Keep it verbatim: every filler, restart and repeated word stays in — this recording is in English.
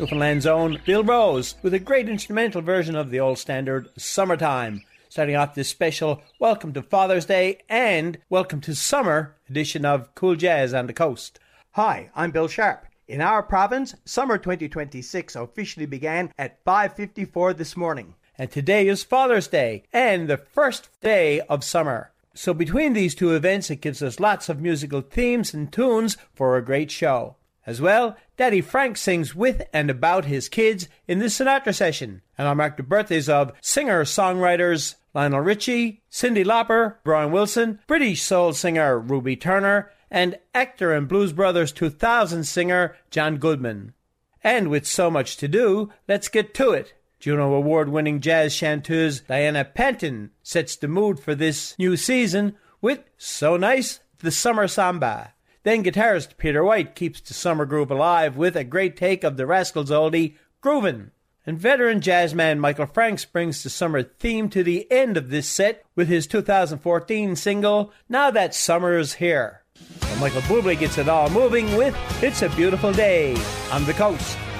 Newfoundland's own Bill Rose with a great instrumental version of the old standard Summertime. Starting off this special Welcome to Father's Day and Welcome to Summer edition of Cool Jazz on the Coast. Hi, I'm Bill Sharp. In our province, summer twenty twenty-six officially began at five fifty-four this morning. And today is Father's Day and the first day of summer. So between these two events, it gives us lots of musical themes and tunes for a great show. As well, Daddy Frank sings with and about his kids in this Sinatra session. And I'll mark the birthdays of singer-songwriters Lionel Richie, Cyndi Lauper, Brian Wilson, British soul singer Ruby Turner, and actor and Blues Brothers two thousand singer John Goodman. And with so much to do, let's get to it. Juno Award-winning jazz chanteuse Diana Panton sets the mood for this new season with So Nice, the Summer Samba. Then guitarist Peter White keeps the summer groove alive with a great take of the Rascals oldie, Groovin'. And veteran jazzman Michael Franks brings the summer theme to the end of this set with his two thousand fourteen single, Now That Summer's Here. And Michael Bublé gets it all moving with It's a Beautiful Day on the Coast.